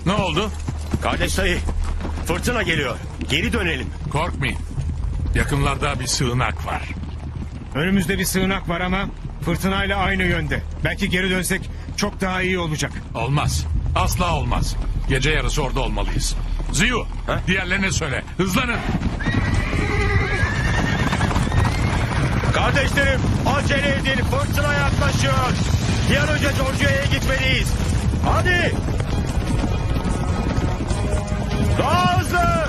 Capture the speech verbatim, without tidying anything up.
Ne oldu? Kardeş dayı, fırtına geliyor. Geri dönelim. Korkmayın. Yakınlarda bir sığınak var. Önümüzde bir sığınak var ama fırtınayla aynı yönde. Belki geri dönsek çok daha iyi olacak. Olmaz. Asla olmaz. Gece yarısı orada olmalıyız. Ziyu, Ha? diğerlerine söyle. Hızlanın. Kardeşlerim, acele edin. Fırtına yaklaşıyor. Bir an önce Georgia'ya gitmeliyiz. Hadi. Daha hızlı.